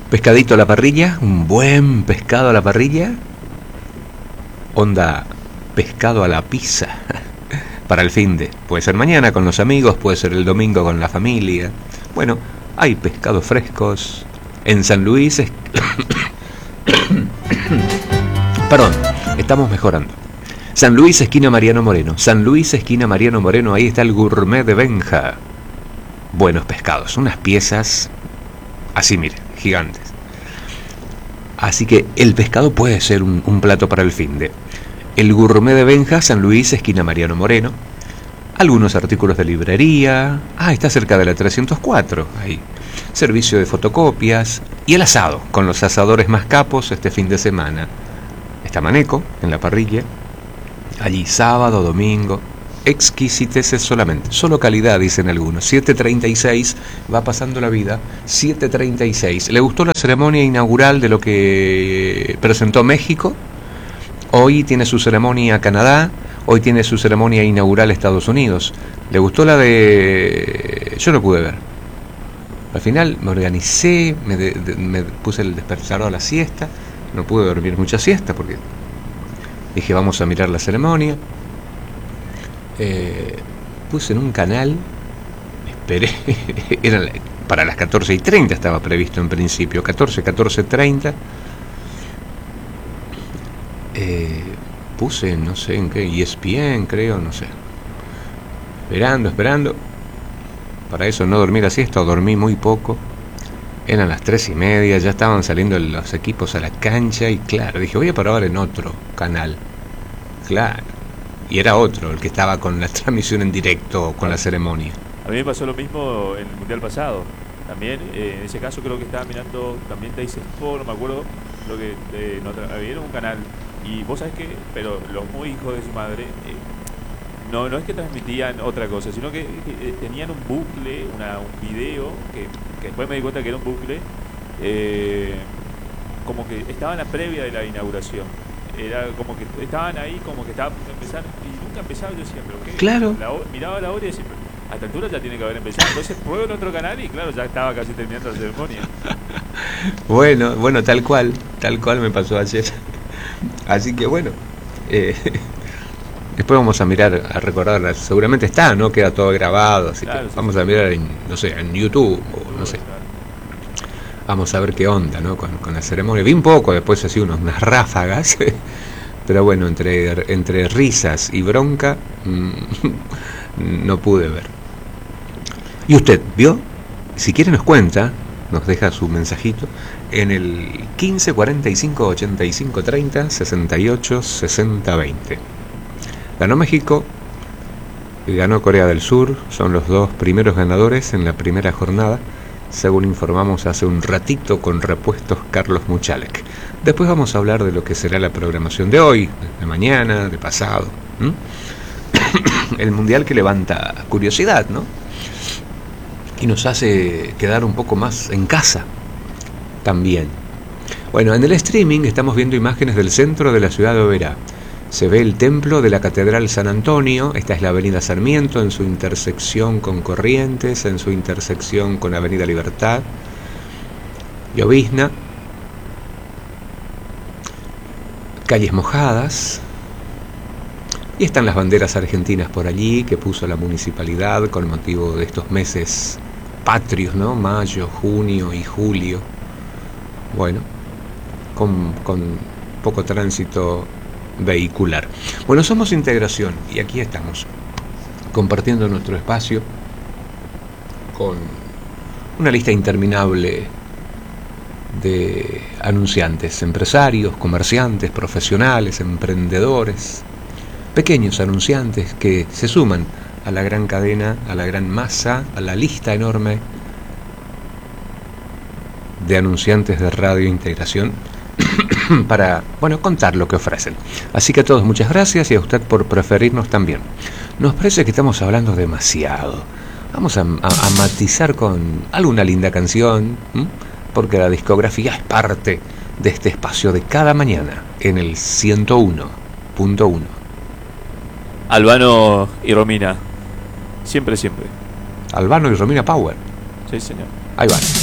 Pescadito a la parrilla, un buen pescado a la parrilla. Onda pescado a la pizza. Para el finde. Puede ser mañana con los amigos, puede ser el domingo con la familia. Bueno, hay pescados frescos. En San Luis Perdón, estamos mejorando. San Luis, esquina Mariano Moreno. San Luis, esquina Mariano Moreno, ahí está el Gourmet de Benja. Buenos pescados, unas piezas así, mire, gigantes. Así que el pescado puede ser un plato para el finde. El Gourmet de Benja, San Luis, esquina Mariano Moreno. Algunos artículos de librería. Está cerca de la 304, ahí. Servicio de fotocopias. Y el asado, con los asadores más capos este fin de semana. Está Maneco, en la parrilla. Allí sábado, domingo. Exquisiteces solamente. Solo calidad, dicen algunos. 7:36, va pasando la vida. 7:36. ¿Le gustó la ceremonia inaugural de lo que presentó México? Hoy tiene su ceremonia Canadá. Hoy tiene su ceremonia inaugural Estados Unidos. ¿Le gustó la de...? Yo no pude ver. Al final me organicé, me puse el despertador a la siesta. No pude dormir mucha siesta porque dije vamos a mirar la ceremonia. Puse en un canal, esperé, era para las 14:30 estaba previsto en principio, 14:30. Puse, no sé en qué, ESPN creo, no sé. Esperando. Para eso no dormí la siesta, o dormí muy poco. Eran las 3:30, ya estaban saliendo los equipos a la cancha y claro, dije voy a probar en otro canal. Claro. Y era otro, el que estaba con la transmisión en directo, con la ceremonia. A mí me pasó lo mismo en el Mundial pasado. También, en ese caso creo que estaba mirando también Teis Sport, no me acuerdo, lo que había un canal. Y vos sabés que, pero los muy hijos de su madre, no es que transmitían otra cosa, sino que tenían un bucle, un video, que después me di cuenta que era un bucle, como que estaba en la previa de la inauguración. Era como que estaban ahí, como que estaba a empezar, y nunca empezaba. Yo decía, pero qué. Claro. Miraba la hora y decía, a esta altura ya tiene que haber empezado. Entonces pruebo en otro canal y claro, ya estaba casi terminando la ceremonia. Bueno, tal cual me pasó ayer. Así que bueno, después vamos a mirar, a recordar, seguramente está, ¿no? Queda todo grabado, así claro, que vamos a mirar en YouTube, o no sé. Vamos a ver qué onda, ¿no? Con la ceremonia. Vi un poco, después así unas ráfagas, pero bueno, entre risas y bronca, no pude ver. ¿Y usted vio? Si quiere nos cuenta, nos deja su mensajito en el 15 45 85 30 68 60 20. Ganó México y ganó Corea del Sur, son los dos primeros ganadores en la primera jornada, según informamos hace un ratito con Repuestos Carlos Muchalek. Después vamos a hablar de lo que será la programación de hoy, de mañana, de pasado. El mundial que levanta curiosidad, ¿no? Y nos hace quedar un poco más en casa también. Bueno, en el streaming estamos viendo imágenes del centro de la ciudad de Oberá. Se ve el templo de la Catedral San Antonio. Esta es la Avenida Sarmiento en su intersección con Corrientes, en su intersección con Avenida Libertad, Llovizna. Calles mojadas. Y están las banderas argentinas por allí que puso la municipalidad con motivo de estos meses patrios, ¿no? Mayo, junio y julio. Bueno, con poco tránsito vehicular. Bueno, somos Integración y aquí estamos compartiendo nuestro espacio con una lista interminable de anunciantes, empresarios, comerciantes, profesionales, emprendedores, pequeños anunciantes que se suman a la gran cadena, a la gran masa, a la lista enorme de anunciantes de Radio Integración para, contar lo que ofrecen. Así que a todos muchas gracias y a usted por preferirnos también. Nos parece que estamos hablando demasiado. Vamos a matizar con alguna linda canción, porque la discografía es parte de este espacio de cada mañana en el 101.1. Albano y Romina. Siempre. Albano y Romina Power. Sí, señor. Ahí va.